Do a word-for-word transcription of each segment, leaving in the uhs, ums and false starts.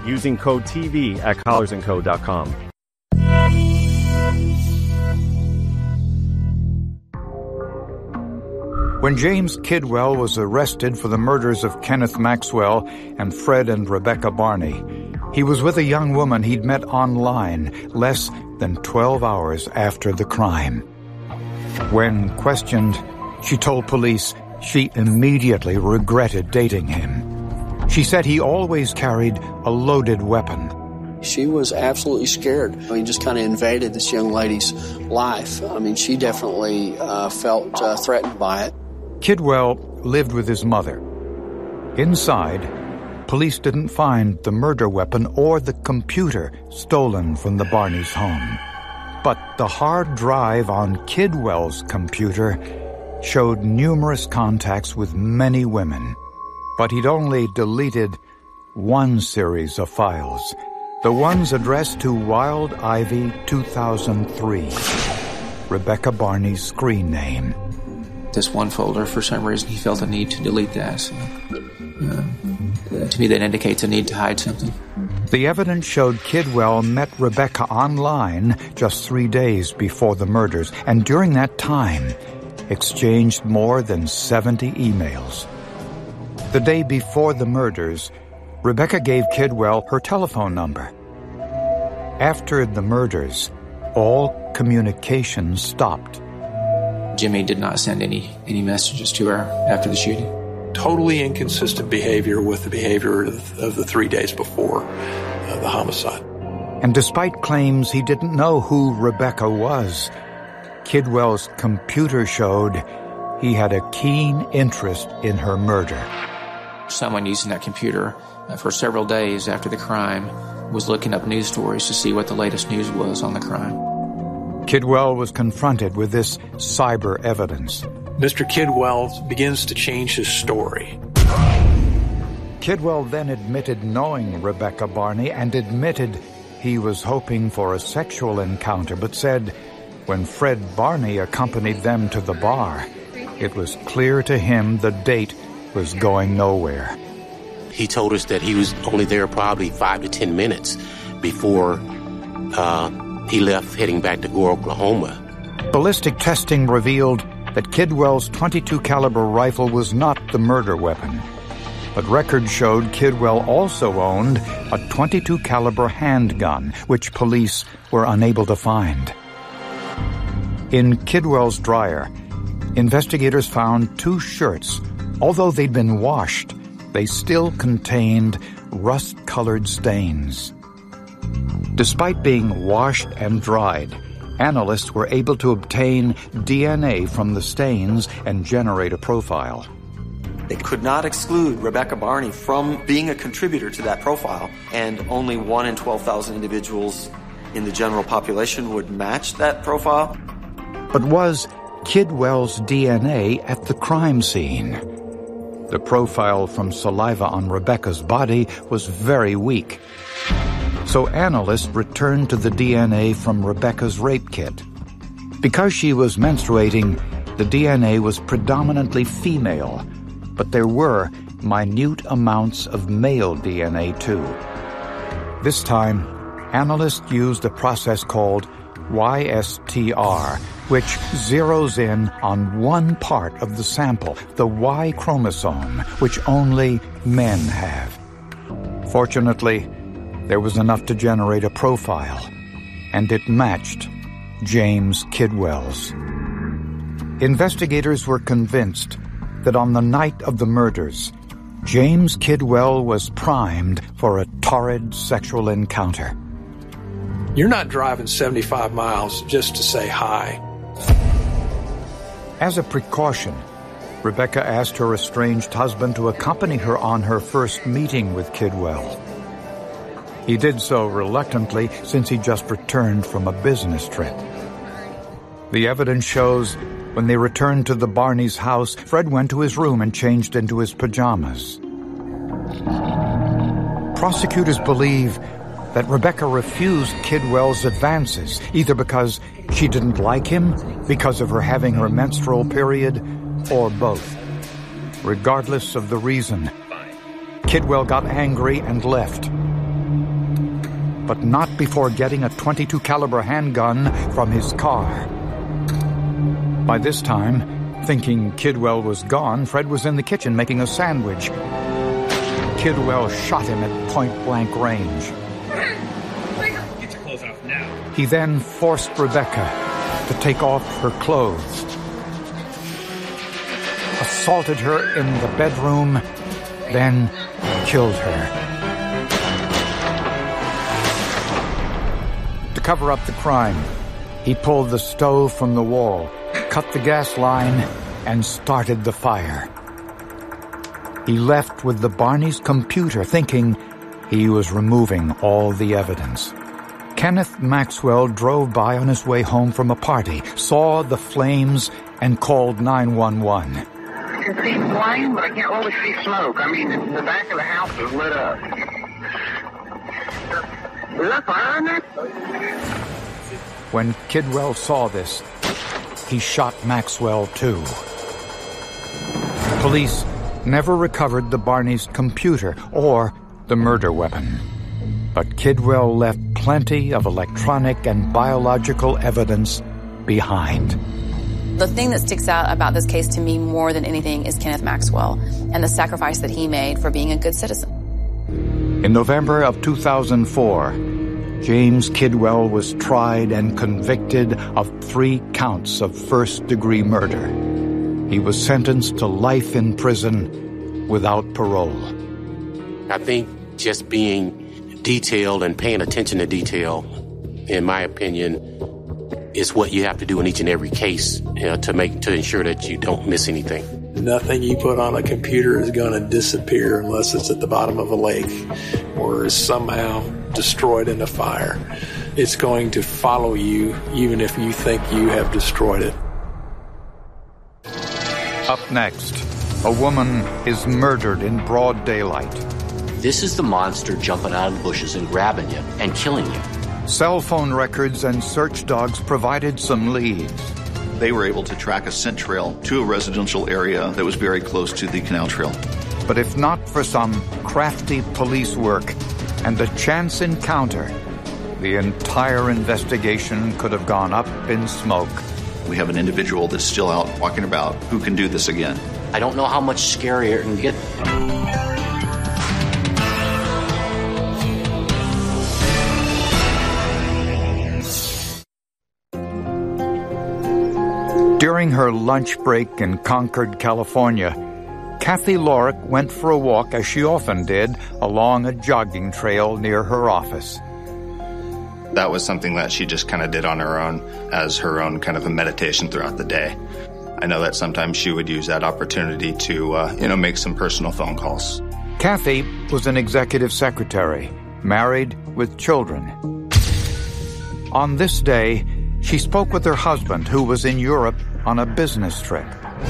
using code T V at collars and co dot com. When James Kidwell was arrested for the murders of Kenneth Maxwell and Fred and Rebecca Barney, he was with a young woman he'd met online less than twelve hours after the crime. When questioned, she told police she immediately regretted dating him. She said he always carried a loaded weapon. She was absolutely scared. He just kind of invaded this young lady's life. I mean, she definitely uh, felt uh, threatened by it. Kidwell lived with his mother. Inside, police didn't find the murder weapon or the computer stolen from the Barneys' home. But the hard drive on Kidwell's computer showed numerous contacts with many women. But he'd only deleted one series of files, the ones addressed to Wild Ivy two thousand three, Rebecca Barney's screen name. This one folder, for some reason, he felt a need to delete that. So, uh, to me, that indicates a need to hide something. The evidence showed Kidwell met Rebecca online just three days before the murders, and during that time, exchanged more than seventy emails. The day before the murders, Rebecca gave Kidwell her telephone number. After the murders, all communication stopped. Jimmy did not send any, any messages to her after the shooting. Totally inconsistent behavior with the behavior of, of the three days before uh, the homicide. And despite claims he didn't know who Rebecca was, Kidwell's computer showed he had a keen interest in her murder. Someone using that computer uh, for several days after the crime was looking up news stories to see what the ladest news was on the crime. Kidwell was confronted with this cyber evidence. Mister Kidwell begins to change his story. Kidwell then admitted knowing Rebecca Barney and admitted he was hoping for a sexual encounter, but said when Fred Barney accompanied them to the bar, it was clear to him the date was going nowhere. He told us that he was only there probably five to ten minutes before uh, he left heading back to Gore, Oklahoma. Ballistic testing revealed that Kidwell's twenty-two caliber rifle was not the murder weapon. But records showed Kidwell also owned a twenty-two caliber handgun, which police were unable to find. In Kidwell's dryer, investigators found two shirts. Although they'd been washed, they still contained rust-colored stains. Despite being washed and dried, analysts were able to obtain D N A from the stains and generate a profile. They could not exclude Rebecca Barney from being a contributor to that profile, and only one in twelve thousand individuals in the general population would match that profile. But was Kidwell's D N A at the crime scene? The profile from saliva on Rebecca's body was very weak. So analysts returned to the D N A from Rebecca's rape kit. Because she was menstruating, the D N A was predominantly female, but there were minute amounts of male D N A too. This time, analysts used a process called Y S T R, which zeroes in on one part of the sample, the Y chromosome, which only men have. Fortunately, there was enough to generate a profile, and it matched James Kidwell's. Investigators were convinced that on the night of the murders, James Kidwell was primed for a torrid sexual encounter. You're not driving seventy-five miles just to say hi. As a precaution, Rebecca asked her estranged husband to accompany her on her first meeting with Kidwell. He did so reluctantly since he just returned from a business trip. The evidence shows when they returned to the Barneys' house, Fred went to his room and changed into his pajamas. Prosecutors believe that Rebecca refused Kidwell's advances, either because she didn't like him, because of her having her menstrual period, or both. Regardless of the reason, Kidwell got angry and left. but not before getting a twenty-two caliber handgun from his car. By this time, thinking Kidwell was gone, Fred was in the kitchen making a sandwich. Kidwell shot him at point-blank range. Get your clothes off now. He then forced Rebecca to take off her clothes, assaulted her in the bedroom, then killed her. To cover up the crime, he pulled the stove from the wall, cut the gas line, and started the fire. He left with the Barney's computer, thinking he was removing all the evidence. Kenneth Maxwell drove by on his way home from a party, saw the flames, and called nine one one. I can see flame, but I can't really see smoke. I mean, the back of the house is lit up. Is that fire in there? When Kidwell saw this, he shot Maxwell too. Police never recovered the Barney's computer or the murder weapon. But Kidwell left plenty of electronic and biological evidence behind. The thing that sticks out about this case to me more than anything is Kenneth Maxwell and the sacrifice that he made for being a good citizen. In November of two thousand four, James Kidwell was tried and convicted of three counts of first-degree murder. He was sentenced to life in prison without parole. I think just being detailed and paying attention to detail, in my opinion, is what you have to do in each and every case, you know, to make to ensure that you don't miss anything. Nothing you put on a computer is going to disappear unless it's at the bottom of a lake or is somehow destroyed in a fire. It's going to follow you even if you think you have destroyed it. Up next, a woman is murdered in broad daylight. This is the monster jumping out of the bushes and grabbing you and killing you. Cell phone records and search dogs provided some leads. They were able to track a scent trail to a residential area that was very close to the canal trail. But if not for some crafty police work and a chance encounter, the entire investigation could have gone up in smoke. We have an individual that's still out walking about who can do this again. I don't know how much scarier it can get. During her lunch break in Concord, California, Kathy Lorick went for a walk, as she often did, along a jogging trail near her office. That was something that she just kind of did on her own, as her own kind of a meditation throughout the day. I know that sometimes she would use that opportunity to, uh, you know, make some personal phone calls. Kathy was an executive secretary, married with children. On this day, she spoke with her husband, who was in Europe on a business trip.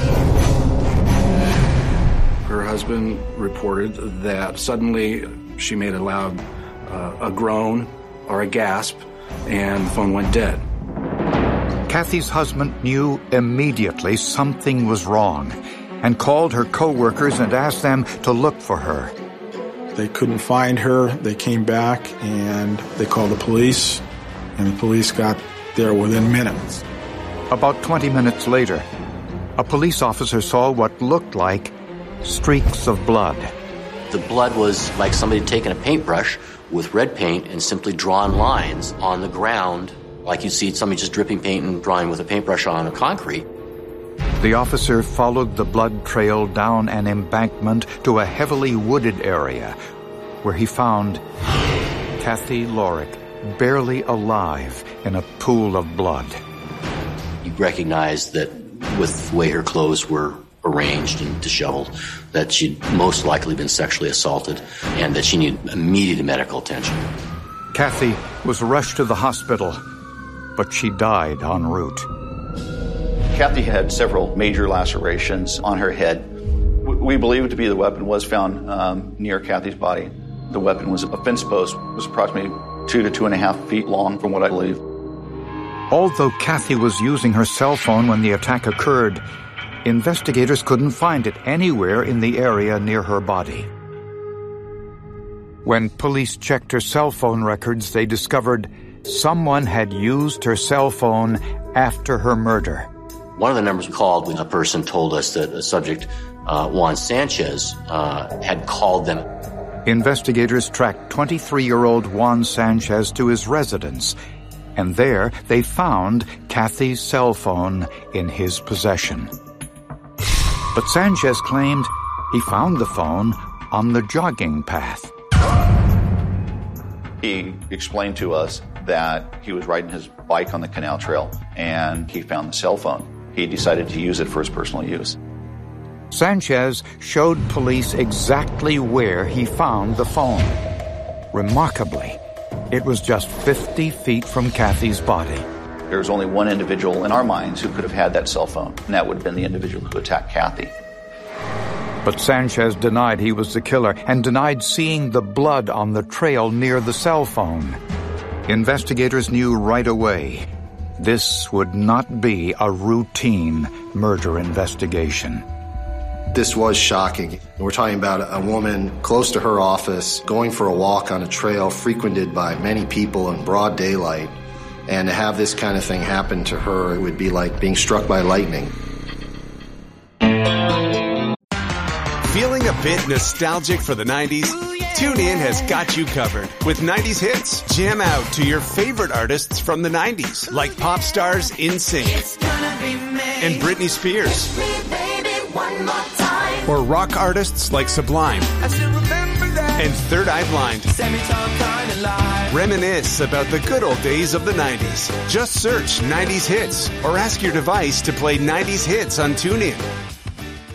Her husband reported that suddenly she made a loud uh, a groan or a gasp, and the phone went dead. Kathy's husband knew immediately something was wrong and called her co-workers and asked them to look for her. They couldn't find her. They came back and they called the police, and the police got there within minutes. About twenty minutes later, a police officer saw what looked like streaks of blood. The blood was like somebody had taken a paintbrush with red paint and simply drawn lines on the ground, like you see somebody just dripping paint and drawing with a paintbrush on a concrete. The officer followed the blood trail down an embankment to a heavily wooded area, where he found Kathy Lorick barely alive in a pool of blood. You recognize that with the way her clothes were arranged and disheveled, that she'd most likely been sexually assaulted and that she needed immediate medical attention. Kathy was rushed to the hospital, but she died en route. Kathy had several major lacerations on her head. We believe to be the weapon was found um, near Kathy's body. The weapon was a fence post, was approximately two to two and a half feet long, from what I believe. Although Kathy was using her cell phone when the attack occurred, investigators couldn't find it anywhere in the area near her body. When police checked her cell phone records, they discovered someone had used her cell phone after her murder. One of the numbers we called when a person told us that a subject, uh, Juan Sanchez, uh, had called them. Investigators tracked twenty-three-year-old Juan Sanchez to his residence, and there they found Kathy's cell phone in his possession. But Sanchez claimed he found the phone on the jogging path. He explained to us that he was riding his bike on the canal trail and he found the cell phone. He decided to use it for his personal use. Sanchez showed police exactly where he found the phone. Remarkably, it was just fifty feet from Kathy's body. There was only one individual in our minds who could have had that cell phone, and that would have been the individual who attacked Kathy. But Sanchez denied he was the killer and denied seeing the blood on the trail near the cell phone. Investigators knew right away this would not be a routine murder investigation. This was shocking. We're talking about a woman close to her office, going for a walk on a trail frequented by many people in broad daylight, and to have this kind of thing happen to her, it would be like being struck by lightning. Feeling a bit nostalgic for the nineties? TuneIn has got you covered with nineties hits. Jam out to your favorite artists from the nineties, like pop stars NSYNC and Britney Spears, or rock artists like Sublime and Third Eye Blind. Reminisce about the good old days of the nineties. Just search nineties hits or ask your device to play nineties hits on TuneIn.